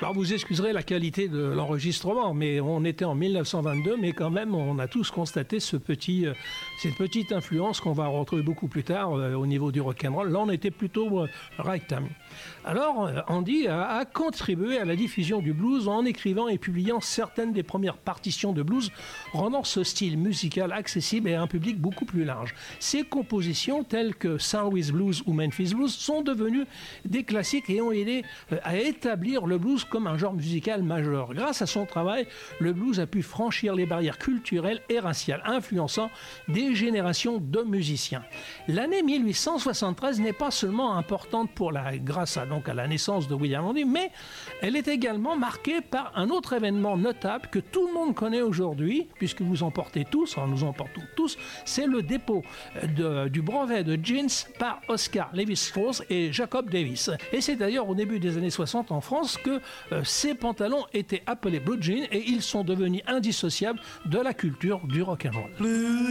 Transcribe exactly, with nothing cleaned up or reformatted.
Alors vous excuserez la qualité de l'enregistrement, mais on était en mille neuf cent vingt-deux, mais quand même on a tous constaté ce petit, euh, cette petite influence qu'on va retrouver beaucoup plus tard euh, au niveau du rock'n'roll. Là on était plutôt euh, ragtime. Alors euh, Andy a, a contribué à la diffusion du blues en écrivant et publiant certaines des premières partitions de blues, rendant ce style musical accessible à un public beaucoup plus large. Ses compositions telles que Saint Louis Blues ou Memphis Blues sont devenues des classiques et ont aidé euh, à établir le blues comme un genre musical majeur. Grâce à son travail, le blues a pu franchir les barrières culturelles et raciales, influençant des générations de musiciens. L'année mille huit cent soixante-treize n'est pas seulement importante pour la, grâce à, donc à la naissance de William Andy, mais elle est également marquée par un autre événement notable que tout le monde connaît aujourd'hui, puisque vous en portez tous, enfin nous en portons tous, c'est le dépôt de, du brevet de jeans par Oscar Levi-Strauss et Jacob Davis. Et c'est d'ailleurs au début des années soixante en France que Euh, ces pantalons étaient appelés blue jeans et ils sont devenus indissociables de la culture du rock'n'roll.